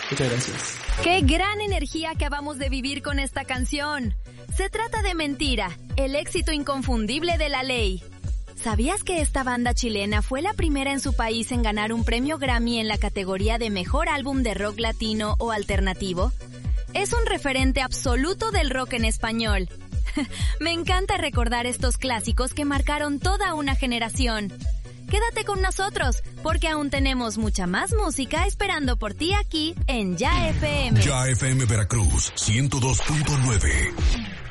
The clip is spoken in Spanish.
Muchas gracias. ¡Qué gran energía acabamos de vivir con esta canción! Se trata de Mentira, el éxito inconfundible de La Ley. ¿Sabías que esta banda chilena fue la primera en su país en ganar un premio Grammy en la categoría de Mejor Álbum de Rock Latino o Alternativo? Es un referente absoluto del rock en español. Me encanta recordar estos clásicos que marcaron toda una generación. Quédate con nosotros, porque aún tenemos mucha más música esperando por ti aquí en Ya FM. Ya FM Veracruz, 102.9.